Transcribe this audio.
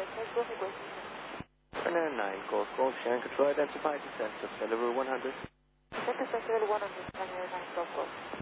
9 Golf Golf, Sharon Control, identify descent of level 100. Descent of level 100, January 9 Golf Golf.